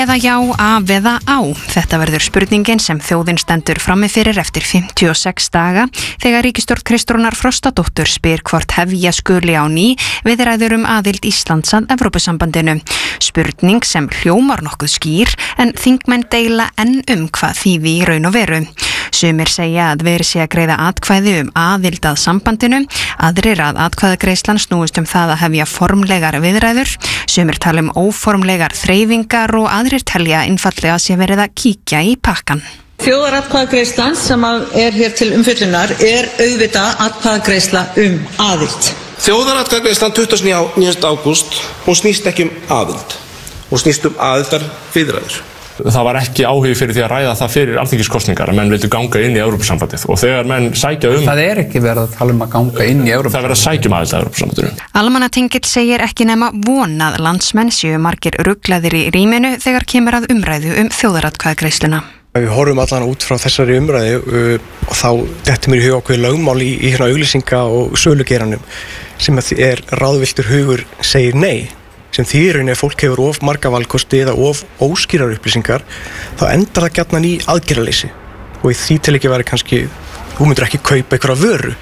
Eða já, af eða á. Þetta verður spurningin sem þjóðin stendur frammi fyrir eftir 56 daga þegar ríkisstjórn Kristrúnar Frostadóttur spyr hvort hefja skuli á ný viðræður aðild Íslands að Evrópusambandinu. Spurning sem hljómar nokkuð skýr en þingmenn deila enn hvað þýði í raun og veru. Sumir segja að verið sé að greiða atkvæði aðild að sambandinu, aðrir að atkvæðagreiðslan snúist það að hefja formlegar viðræður, sumir tala óformlegar þreifingar og aðrir telja einfaldlega að sé verið að kíkja í pakkan. Þjóðaratkvæðagreiðslan sem hér til umfjöllunar auðvitað atkvæðagreiðsla aðild. Þjóðaratkvæðagreiðslan 29. ágúst, hún snýst ekki aðild, hún snýst aðildarviðræður. Það var ekki áhugi fyrir því að ræða það fyrir alþingiskosningar að menn vildu ganga inn í Evrópusambandið og þegar menn sækja Það ekki verið að tala að ganga inn í Evrópusambandið. Það verið að sækja aðild að Evrópusambandinu. Almannatengill segir ekki nema vonað landsmenn séu margir ruglaðir í rýminu þegar kemur að umræðu þjóðaratkvæðagreiðsluna. Við horfum allan út frá þessari umræðu og þá dettur mér í hug ákveðið lögmál í auglýsinga og sölugeiranum sem ráðvilltur hugur segir nei. Sem þýðir ef fólk hefur of marga valkosti eða of óskýrar upplýsingar þá endar það gjarnan í aðgerðaleysi og í því til ekki væri kannski þú myndir ekki kaupa einhverja vöru.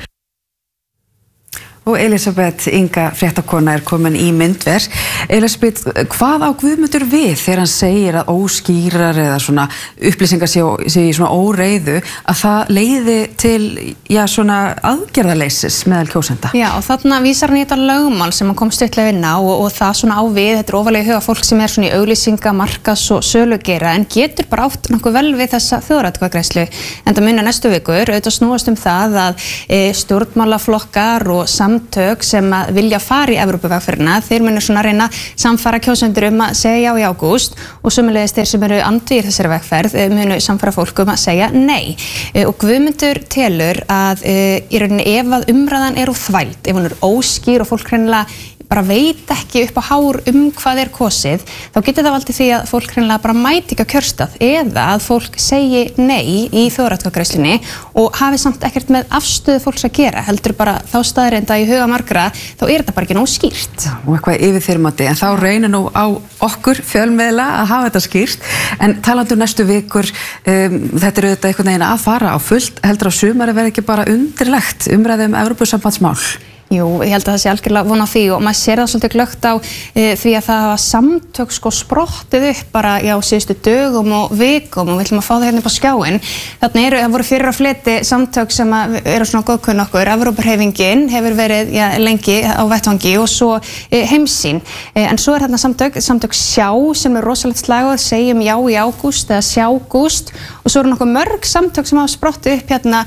Og Elísabet Inga fréttakona komin í myndver. Elísabet, hvað á Guðmundur við þegar hann segir að óskýrar eða svona upplýsingar séu í svona óreiðu að það leiði til svona aðgerðaleysis meðal kjósenda? Já, og þarna vísar hann í þetta lögmál sem hann kom stuttlega inn á og það svona á við, þetta ofalega í huga fólk sem svona í auglýsinga, markas og sölugeira en getur bara átt nokkuð vel við þessa þjóðaratkvæðagreiðslu. En það muni næstu vikur, auðvitað snúast það að stjórnmálaflokkar og samtök sem vilja fara í Evrópuvegferðina, þeir munu svona reyna samfara kjósendur að segja já í ágúst og sömulegis þeir sem eru andvígir þessari vegferð munu samfara fólk að segja nei. Og Guðmundur telur að í rauninni ef að umræðan úr þvæld, ef hún óskýr og fólk hreinlega bara veit ekki upp á hár hvað kosið, þá getur það valdið því að fólk hreinlega bara mæti ekki á kjörstað eða að fólk segi nei í þjóðaratkvæðagreiðslunni og hafi samt ekkert með afstöðu fólks að gera, heldur bara þá staðreynd að í huga margra, þá þetta bara ekki nóg skýrt. Og eitthvað yfirþyrmandi, en þá reynir nú á okkur fjölmiðla að hafa þetta skýrt, en talandi næstu vikur, þetta auðvitað einhvern veginn að fara á fullt, heldur á sumari verði ekki bara undirlegt umræðu Evrópusambandsmál? Jú, ég held að það sé algjörlega von á því og maður sér það svolítið glöggt á því að það hafa samtök sprottið upp bara síðustu dögum og vikum og við ætlum að fá það hérna upp á skjáinn. Þannig það voru fyrir á fleti samtök sem eru svona góðkunn okkur. Evrópuhreyfingin hefur verið lengi á vettvangi og svo Heimssýn. En svo þarna samtök Sjá sem rosalegt slagorð, segjum já í ágúst eða sjágúst og svo eru nokkuð mörg samtök sem hafa sprottið upp hérna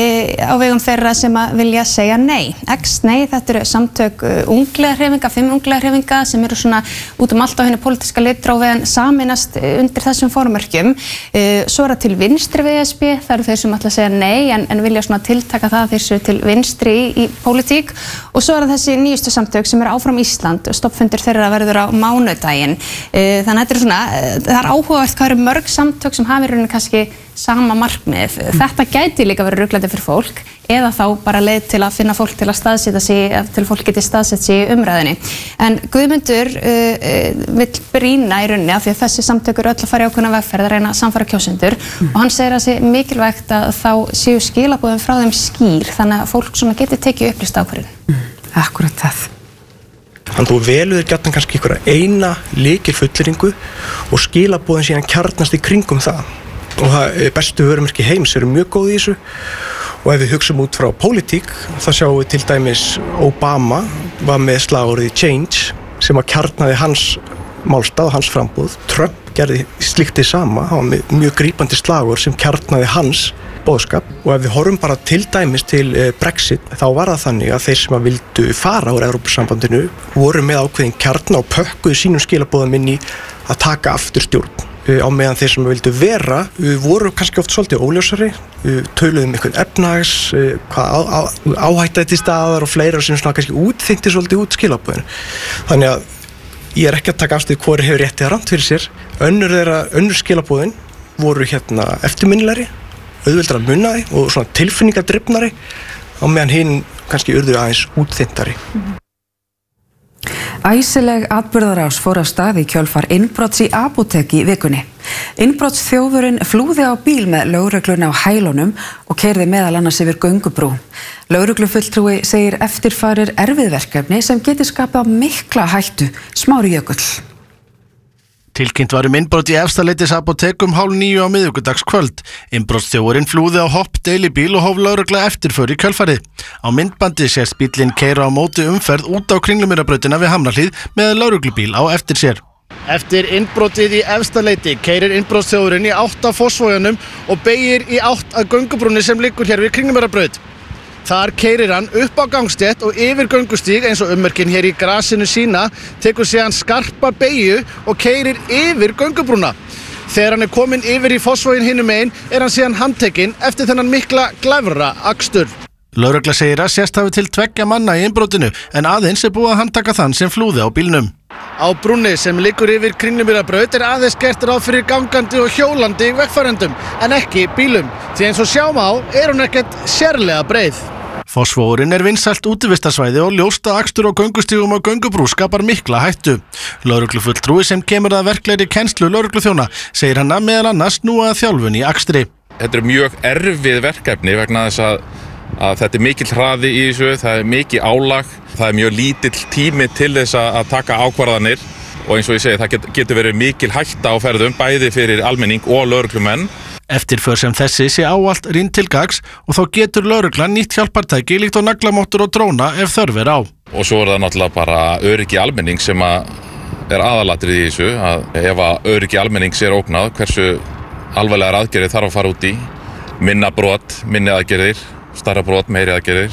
á vegum þeirra sem vilja segja nei. Nei, þetta eru samtök unglega 5 unglega hreyfinga sem eru svona út allt á henni pólitíska litrófi en saminast undir þessum formörkjum. Svo það til vinstri VSB, það eru þeir sem ætla að segja nei en vilja svona tiltaka það þeir séu til vinstri í pólitík og svo þessi nýjustu samtök sem eru áfram Ísland, stoppfundur þeirra verður á mánudaginn. Þannig að þetta svona, það áhugavert hvað eru mörg samtök sem hafi rauninni kannski sama markmið. Þetta gæti líka verið ruglandi fyrir fólk eða þá bara leið til að finna fólk til að staðsetja sig, til fólk geti staðsett sig í umræðinni. En Guðmundur vill brýna í rauninni af því að þessi samtök eru öll að fara í ákveðna vegferð að reyna að samfara kjósendur og hann segir að það sé mikilvægt að þá séu skilaboðin frá þeim skýr þannig að fólk svona geti tekið upplýst ákvörðun. Akkurat það. Þannig þú veluður gjarnan kannski einhverja eina lykilfullyrðingu og skilaboðin síðan kjarnast í kringum það. Og bestu vörumerki heims eru mjög góð í þessu og ef við hugsum út frá pólitík þá sjáum við til dæmis Obama var með slagorðið Change sem að kjarnaði hans málstað og hans frambúð. Trump gerði slíkt hið sama, hann var með mjög grípandi slagorð sem kjarnaði hans boðskap og ef við horfum bara til dæmis til Brexit þá var það þannig að þeir sem að vildu fara úr Evrópusambandinu voru með ákveðin kjarna og pökkuðu sínum skilaboðum inn í að taka aftur stjórn. Á meðan þeir sem vildu vera voru kannski oft svolítið óljósari, töluðum einhvern efnahags, hvað áhættaði til staðar og fleira sem svona kannski útþynnti svolítið út skilaboðinu. Þannig að ég ekki að taka afstöðu hvori hefur rétt eða rangt fyrir sér. Önnur skilaboðin voru eftirminnilegri, auðveldara munnaði og svona tilfinningadrifnari á meðan hinn kannski urðu aðeins útþynntari. Æsileg atburðarás fór af stað í kjölfar innbrots í apótek í vikunni. Innbrotsþjófurinn flúði á bíl með lögregluna á hælunum og keyrði meðal annars yfir göngubrú. Lögreglufulltrúi segir eftirfarir erfið verkefni sem geti skapað mikla hættu. Smári Jökull. Tilkynnt var innbrot í Efstaleitis apótek 8:30 á miðvikudagskvöld. Innbrotsþjófurinn flúði á hopp deilibíl og hóf lögregla eftirför í kjölfarið. Á myndbandi sést bíllinn keyra á móti umferð út á Kringlumýrarbrautina við Hamrahlíð með lögreglubíl á eftir sér. Eftir innbrotið í Efstaleiti keyrir innbrotsþjófurinn í átt að Fossvoginum og beygir í átt að göngubrúnni sem liggur hér við Kringlumýrarbraut. Þar keyrir hann upp á gangstétt og yfir göngustíg eins og ummerkin hér í grasinu sína, tekur síðan skarpa beygju og keyrir yfir göngubrúna. Þegar hann komin yfir í Fossvogin hinum megin hann síðan handtekinn eftir þennan mikla glæfra akstur. Lögregla segir að sést hafi til 2 manna í innbrotinu en aðeins búið að handtaka þann sem flúði á bílnum. Á brúnni sem liggur yfir Kringlumýrarbraut aðeins gert ráð fyrir gangandi og hjólandi vegfarendum en ekki bílum, því eins og sjá má hún ekkert sérlega breið. Fossvogurinn vinsælt útivistarsvæði og ljóst að akstur á göngustígum og göngubrú skapar mikla hættu. Lögreglufulltrúi sem kemur að verklegri kennslu lögregluþjóna segir hann að meðal annars snúa að þjálfun í akstri. Þetta mjög erfið verkefni vegna þess að þetta mikill hraði í þessu, það mikið álag, það mjög lítill tími til þess að taka ákvarðanir og eins og ég segi það getur verið mikil hætta á ferðum bæði fyrir almenning og lögreglumenn. Eftirför sem þessi sé ávallt rýnd til gagns og þá getur lögreglan nýtt hjálpartæki líkt á naglamottur og dróna ef þörf á. Og svo það náttúrulega bara öryggi almenning sem aðalatrið í þessu, að ef að öryggi almennings ógnað, hversu alvarlegar aðgerðir þarf að fara út í, minna brot, minni aðgerðir, stærra brot, meiri aðgerðir.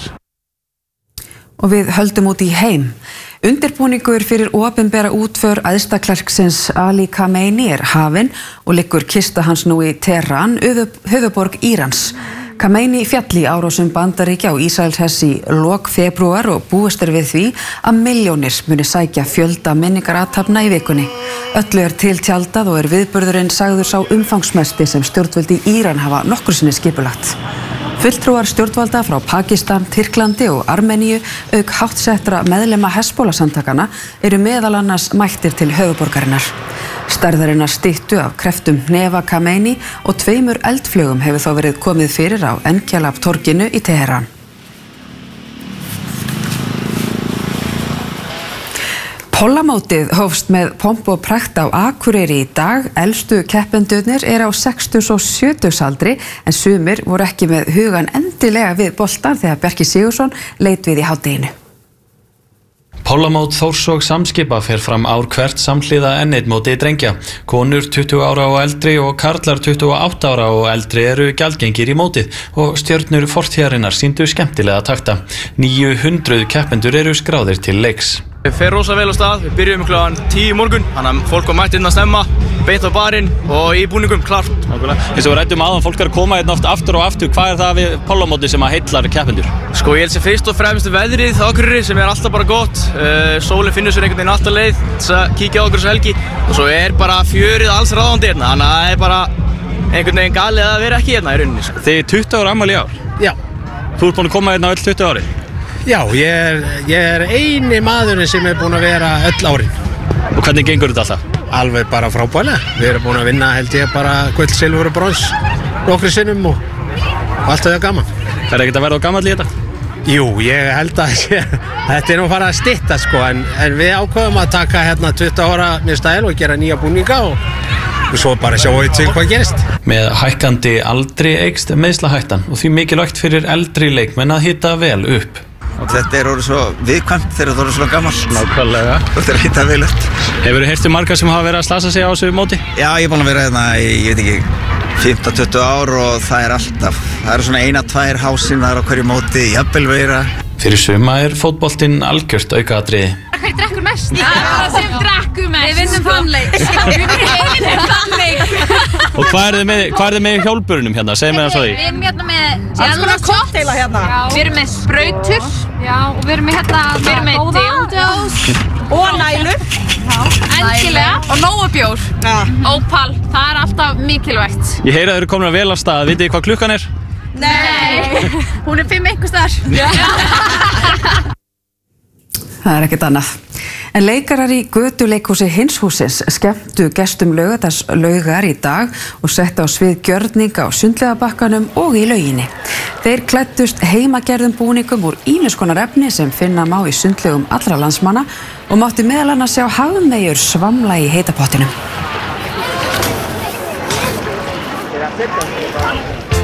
Og við höldum út í heim. Undirbúningur fyrir opinbera útför æðsta klerksins Ali Khamenei hafinn og liggur kista hans nú í Teheran, höfuðborg Írans. Khamenei féll í árásum Bandaríkja á Ísraelshers í lok febrúar og búist við því að milljónir muni sækja fjölda minningarathafna í vikunni. Öllu til tjaldað og viðburðurinn sagður sá umfangsmesti sem stjórnvöld í Íran hafa nokkru sinni skipulagt. Fulltrúar stjórnvalda frá Pakistan, Tyrklandi og Armeníu auk háttsettra meðlima Hezbollah-samtakana meðal annars mættir til höfuðborgarinnar. Stærðarinnar styttu af kreftum hnefa Khamenei og 2 eldflugum hefur þó verið komið fyrir á Enkelab-torginu í Teheran. Pollamótið hófst með pomp og prakt á Akureyri í dag. Elstu keppendurnir á 60 og 70 aldri en sumir voru ekki með hugan endilega við boltan þegar Bjarki Sigursson leit við í hádeginu. Pollamót Þórs og Samskipa fer fram ár hvert samhliða N1 móti drengja. Konur 20 ára og eldri og karlar 28 ára og eldri gjaldgengir í mótið og stjörnur fortíðarinnar sýndu skemmtilega takta. 900 keppendur skráðir til leiks. Við fer rosa vel á stað, við byrjum klukkan 10 morgun, þannig að fólk var mætt inn að stemma, beint á barinn og í búningum klart. Eins og við ræddum aðan, fólk koma hérna oft aftur og aftur, hvað það við pollamóti sem heillar keppendur? Sko ég held sem fyrst og fremst veðrið á Akureyri sem alltaf bara gott, sólinn finnur sér einhvern veginn alltaf leið til að kíkja á okkur þessu helgi og svo bara fjörið alls ráðandi hérna, þannig að það bara einhvern veginn galið að vera ekki hérna í rauninni. Þið 20 ára afmæli í ár? Já. Þú ert búin að koma hérna öll 20 ári? Já, ég eini maðurinn sem búin að vera öll árin. Og hvernig gengur þetta alltaf? Alveg bara frábælega. Við erum búin að vinna held ég bara guld, silfur og brons nokkru sinnum og allt það gaman. Það ekkert að verða á gamall í þetta? Jú, ég held að þetta nú fara að stytta sko, en við ákveðum að taka hérna 20 ára með stæl og gera nýja búninga og svo bara sjáum við til hvað gerist. Með hækkandi aldri eykst meiðslahættan og því mikilvægt fyrir eldri leikmenn að hita vel upp. Og þetta orðið svo viðkvæmt þegar það orðið svona gamalt. Nákvæmlega. Þetta hita vel upp. Hefurðu heyrt marga sem hafa verið að slasa sig á þessu móti? Já, ég búin að vera hérna í, ég veit ekki, 15-20 ár og það alltaf. Það svona 1-2 hásinnar á hverju móti, jafnvel vera. Fyrir suma fótboltinn algjört aukaatriði. Hver drekkur mest? Það sem drekkur mest. Við vinnum fannleik. Við vinnum fannleik. Og hvað er þið með hjólburunum hérna? Segð mér það svo því. Við erum hérna með alls konar kokteila hérna. Við erum með sprautur. Já, og við erum með dildos. Og nælur. Endilega. Og nógu bjór. Opal. Það alltaf mikilvægt. Ég heyri að þið eru komin vel af stað. Vitið þið hvað klukkan er? Nei. Hún 5 einhvers staðar. Það ekkert annað. En leikarar í götuleikhúsi Hinshússins skemmtu gestum Laugardalslaugar í dag og settu á svið gjörninga á Sundlaugarbakkanum og í lauginni. Þeir klæddust heimagerðum búningum úr ýmiss konar efni sem finna má í sundlaugum allra landsmanna og mátti meðal annars sjá hafmeyjur svamla í heita pottinum.